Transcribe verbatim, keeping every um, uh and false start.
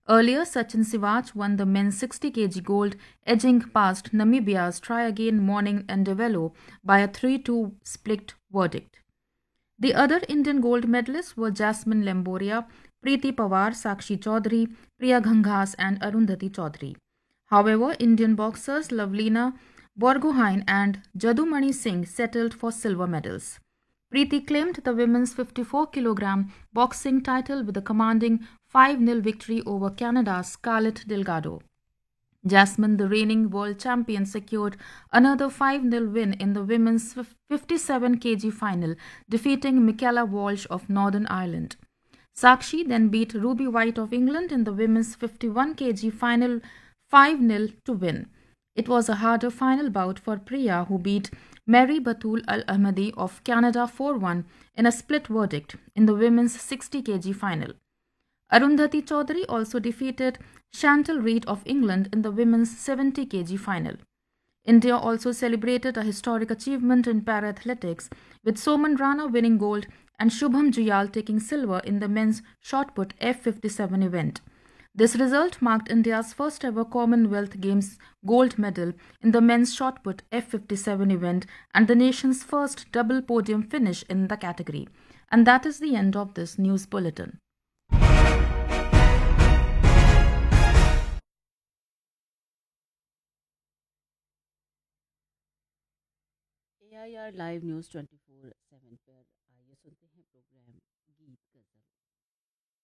Earlier, Sachin Siwaj won the men's sixty kilograms gold, edging past Namibia's try again Morning Ndebelo by a three two split verdict. The other Indian gold medalists were Jasmine Lemboria, Preeti Pawar, Sakshi Chaudhary, Priya Ghanghas, and Arundhati Chaudhary. However, Indian boxers Lavlina Borgohain and Jadumani Singh settled for silver medals. Preeti claimed the women's fifty-four kilogram boxing title with a commanding five nil victory over Canada's Scarlett Delgado. Jasmine, the reigning world champion, secured another five nil win in the women's fifty-seven kilograms final, defeating Michaela Walsh of Northern Ireland. Sakshi then beat Ruby White of England in the women's fifty-one kilograms final five nil to win. It was a harder final bout for Priya, who beat Mary Batul Al Ahmadi of Canada four one in a split verdict in the women's sixty kilograms final. Arundhati Chaudhary also defeated Chantal Reid of England in the women's seventy kilograms final. India also celebrated a historic achievement in para-athletics, with Soman Rana winning gold and Shubham Juyal taking silver in the men's shot put F fifty-seven event. This result marked India's first ever Commonwealth Games gold medal in the men's shot put F fifty-seven event and the nation's first double podium finish in the category. And that is the end of this news bulletin. A I R live news twenty four seven पर आइए सुनते हैं programme गीत गज़ल।